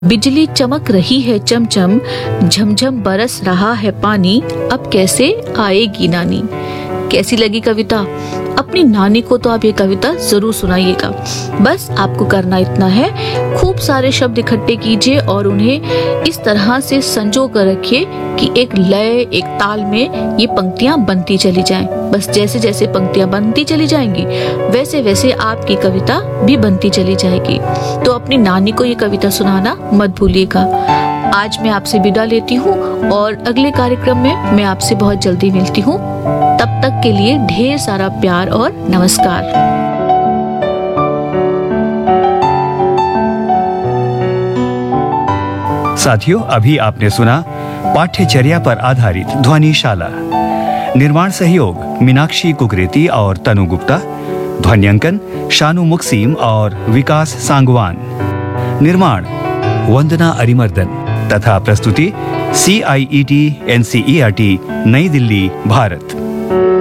बिजली चमक रही है चमचम, झमझम बरस रहा है पानी, अब कैसे आएगी नानी। कैसी लगी कविता? अपनी नानी को तो आप ये कविता जरूर सुनाइएगा। बस आपको करना इतना है, खूब सारे शब्द इकट्ठे कीजिए और उन्हें इस तरह से संजो कर रखिए कि एक लय, एक ताल में ये पंक्तियां बनती चली जाएं। बस जैसे जैसे पंक्तियां बनती चली जाएंगी वैसे वैसे आपकी कविता भी बनती चली जाएगी। तो अपनी नानी को ये कविता सुनाना मत भूलिएगा। आज मैं आपसे विदा लेती हूँ और अगले कार्यक्रम में मैं आपसे बहुत जल्दी मिलती हूँ। तब तक के लिए ढेर सारा प्यार और नमस्कार। साथियों, अभी आपने सुना पाठ्यचर्या पर आधारित ध्वनिशाला। निर्माण सहयोग मीनाक्षी कुकरेती और तनु गुप्ता। ध्वन्यांकन शानू मुक्सीम और विकास सांगवान। निर्माण वंदना अरिमर्दन तथा प्रस्तुति CIET NCERT नई दिल्ली, भारत।